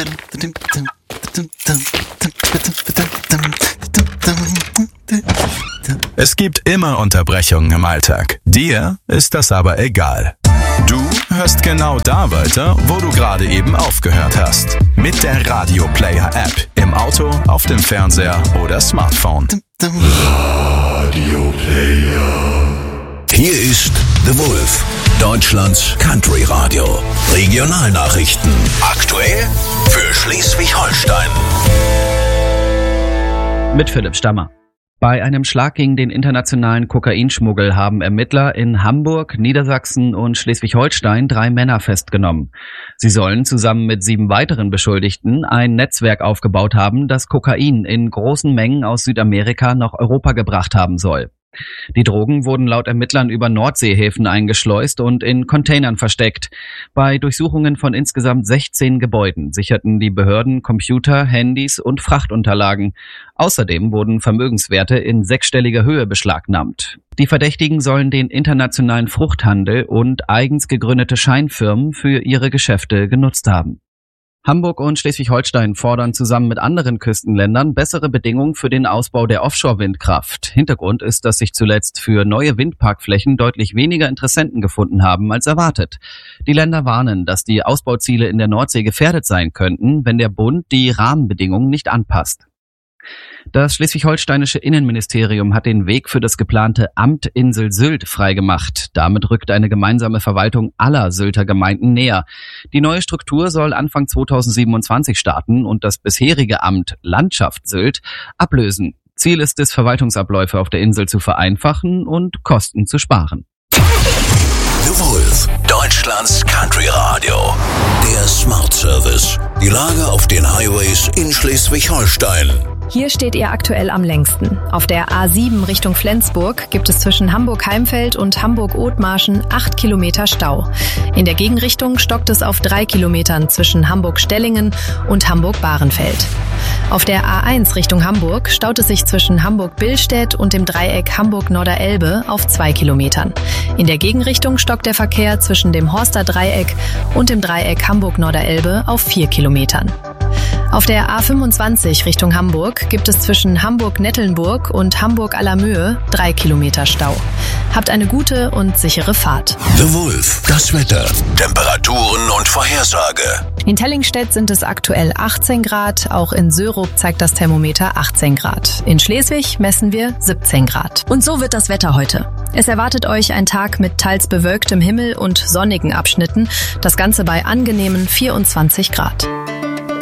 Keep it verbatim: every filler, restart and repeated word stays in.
Es gibt immer Unterbrechungen im Alltag. Dir ist das aber egal. Du hörst genau da weiter, wo du gerade eben aufgehört hast. Mit der Radio Player App. Im Auto, auf dem Fernseher oder Smartphone. Radio Player. Hier ist The Wolf, Deutschlands Country Radio. Regionalnachrichten. Aktuell für Schleswig-Holstein. Mit Philipp Stammer. Bei einem Schlag gegen den internationalen Kokainschmuggel haben Ermittler in Hamburg, Niedersachsen und Schleswig-Holstein drei Männer festgenommen. Sie sollen zusammen mit sieben weiteren Beschuldigten ein Netzwerk aufgebaut haben, das Kokain in großen Mengen aus Südamerika nach Europa gebracht haben soll. Die Drogen wurden laut Ermittlern über Nordseehäfen eingeschleust und in Containern versteckt. Bei Durchsuchungen von insgesamt sechzehn Gebäuden sicherten die Behörden Computer, Handys und Frachtunterlagen. Außerdem wurden Vermögenswerte in sechsstelliger Höhe beschlagnahmt. Die Verdächtigen sollen den internationalen Fruchthandel und eigens gegründete Scheinfirmen für ihre Geschäfte genutzt haben. Hamburg und Schleswig-Holstein fordern zusammen mit anderen Küstenländern bessere Bedingungen für den Ausbau der Offshore-Windkraft. Hintergrund ist, dass sich zuletzt für neue Windparkflächen deutlich weniger Interessenten gefunden haben als erwartet. Die Länder warnen, dass die Ausbauziele in der Nordsee gefährdet sein könnten, wenn der Bund die Rahmenbedingungen nicht anpasst. Das schleswig-holsteinische Innenministerium hat den Weg für das geplante Amt Insel Sylt freigemacht. Damit rückt eine gemeinsame Verwaltung aller Sylter Gemeinden näher. Die neue Struktur soll Anfang zweitausendsiebenundzwanzig starten und das bisherige Amt Landschaft Sylt ablösen. Ziel ist es, Verwaltungsabläufe auf der Insel zu vereinfachen und Kosten zu sparen. The Wolf, Deutschlands Country Radio. Der Smart Service. Die Lage auf den Highways in Schleswig-Holstein. Hier steht ihr aktuell am längsten. Auf der A sieben Richtung Flensburg gibt es zwischen Hamburg-Heimfeld und Hamburg-Othmarschen acht Kilometer Stau. In der Gegenrichtung stockt es auf drei Kilometern zwischen Hamburg-Stellingen und Hamburg-Bahrenfeld. Auf der A eins Richtung Hamburg staut es sich zwischen Hamburg-Billstedt und dem Dreieck Hamburg-Norderelbe auf zwei Kilometern. In der Gegenrichtung stockt der Verkehr zwischen dem Horster Dreieck und dem Dreieck Hamburg-Norderelbe auf vier Kilometern. Auf der A fünfundzwanzig Richtung Hamburg gibt es zwischen Hamburg-Nettelnburg und Hamburg-Allermöhe drei Kilometer Stau. Habt eine gute und sichere Fahrt. The Wolf, das Wetter, Temperaturen und Vorhersage. In Tellingstedt sind es aktuell achtzehn Grad, auch in Sörup zeigt das Thermometer achtzehn Grad. In Schleswig messen wir siebzehn Grad. Und so wird das Wetter heute. Es erwartet euch ein Tag mit teils bewölktem Himmel und sonnigen Abschnitten, das Ganze bei angenehmen vierundzwanzig Grad.